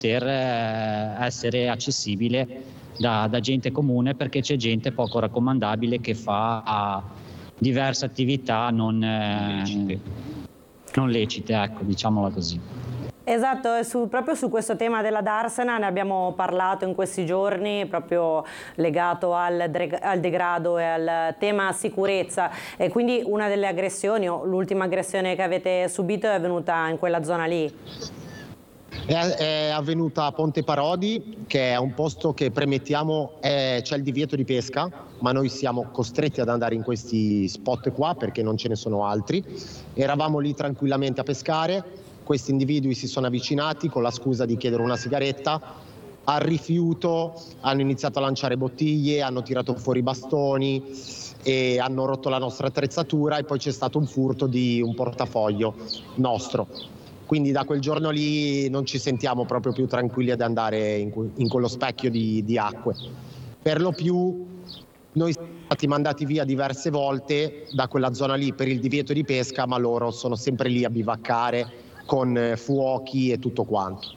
poter essere accessibile da gente comune, perché c'è gente poco raccomandabile che fa diverse attività non lecite, ecco, diciamola così. Esatto, proprio su questo tema della Darsena ne abbiamo parlato in questi giorni, proprio legato al degrado e al tema sicurezza, e quindi una delle aggressioni, o l'ultima aggressione che avete subito, è avvenuta in quella zona lì? È avvenuta a Ponte Parodi, che è un posto che premettiamo, c'è il divieto di pesca, ma noi siamo costretti ad andare in questi spot qua perché non ce ne sono altri. Eravamo lì tranquillamente a pescare, questi individui si sono avvicinati con la scusa di chiedere una sigaretta. Al rifiuto hanno iniziato a lanciare bottiglie, hanno tirato fuori bastoni e hanno rotto la nostra attrezzatura, e poi c'è stato un furto di un portafoglio nostro. Quindi da quel giorno lì non ci sentiamo proprio più tranquilli ad andare in quello specchio di acque. Per lo più noi siamo stati mandati via diverse volte da quella zona lì per il divieto di pesca, ma loro sono sempre lì a bivaccare con fuochi e tutto quanto.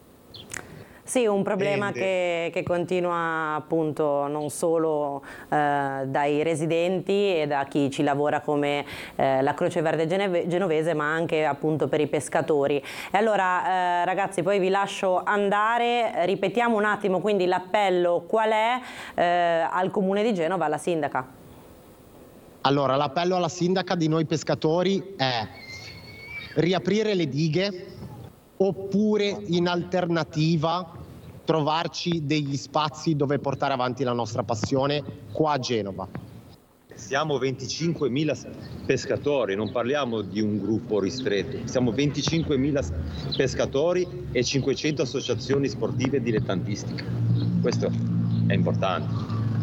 Sì, un problema che continua appunto non solo dai residenti e da chi ci lavora come la Croce Verde Genovese, ma anche appunto per i pescatori. E allora ragazzi, poi vi lascio andare, ripetiamo un attimo quindi l'appello qual è al Comune di Genova, alla sindaca. Allora, l'appello alla sindaca di noi pescatori è riaprire le dighe, oppure in alternativa trovarci degli spazi dove portare avanti la nostra passione qua a Genova. Siamo 25.000 pescatori, non parliamo di un gruppo ristretto, siamo 25.000 pescatori e 500 associazioni sportive dilettantistiche. Questo è importante.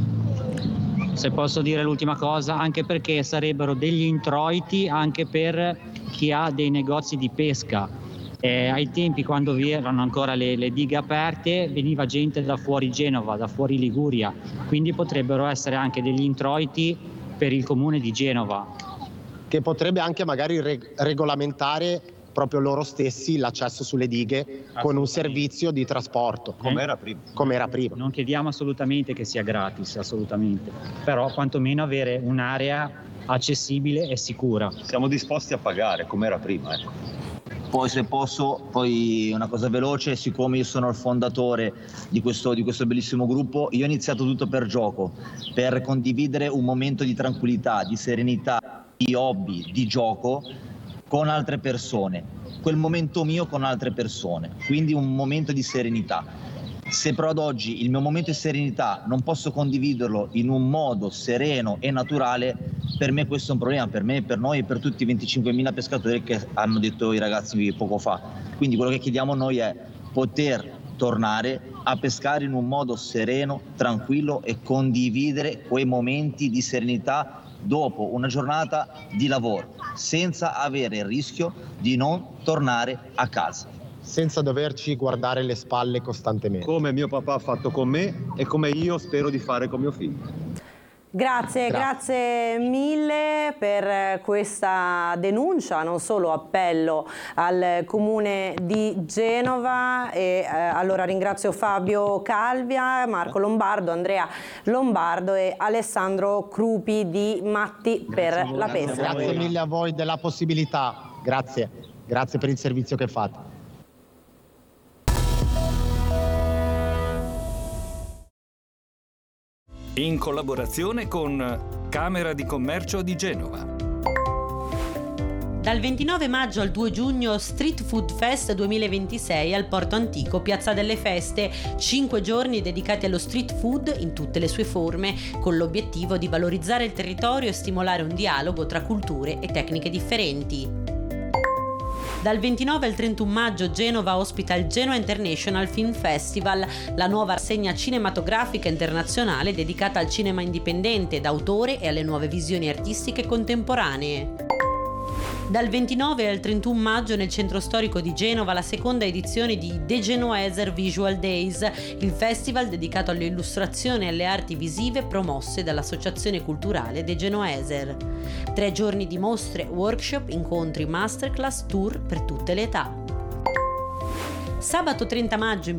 Se posso dire l'ultima cosa, anche perché sarebbero degli introiti anche per chi ha dei negozi di pesca. Ai tempi, quando vi erano ancora le dighe aperte, veniva gente da fuori Genova, da fuori Liguria, quindi potrebbero essere anche degli introiti per il comune di Genova. Che potrebbe anche magari regolamentare proprio loro stessi l'accesso sulle dighe con un servizio di trasporto. Come era prima. Come era prima. Non chiediamo assolutamente che sia gratis, assolutamente, però quantomeno avere un'area accessibile e sicura. Siamo disposti a pagare come era prima. Poi se posso, poi una cosa veloce, siccome io sono il fondatore di questo bellissimo gruppo, io ho iniziato tutto per gioco, per condividere un momento di tranquillità, di serenità, di hobby, di gioco con altre persone, quel momento mio con altre persone, quindi un momento di serenità. Se però ad oggi il mio momento di serenità non posso condividerlo in un modo sereno e naturale, per me questo è un problema, per me, per noi e per tutti i 25.000 pescatori che hanno detto i ragazzi poco fa. Quindi quello che chiediamo noi è poter tornare a pescare in un modo sereno, tranquillo e condividere quei momenti di serenità dopo una giornata di lavoro, senza avere il rischio di non tornare a casa. Senza doverci guardare le spalle costantemente. Come mio papà ha fatto con me e come io spero di fare con mio figlio. Grazie mille per questa denuncia, non solo appello al Comune di Genova. E allora ringrazio Fabio Calvia, Marco Lombardo, Andrea Lombardo e Alessandro Crupi di Matti per la pesca. Grazie mille a voi della possibilità, grazie per il servizio che fate. In collaborazione con Camera di Commercio di Genova. Dal 29 maggio al 2 giugno Street Food Fest 2026 al Porto Antico, Piazza delle Feste, 5 giorni dedicati allo street food in tutte le sue forme, con l'obiettivo di valorizzare il territorio e stimolare un dialogo tra culture e tecniche differenti. Dal 29 al 31 maggio Genova ospita il Genoa International Film Festival, la nuova rassegna cinematografica internazionale dedicata al cinema indipendente d'autore e alle nuove visioni artistiche contemporanee. Dal 29 al 31 maggio nel centro storico di Genova la seconda edizione di De Genoeser Visual Days, il festival dedicato alle illustrazioni e alle arti visive promosse dall'Associazione Culturale De Genoeser. 3 giorni di mostre, workshop, incontri, masterclass, tour per tutte le età. Sabato 30 maggio in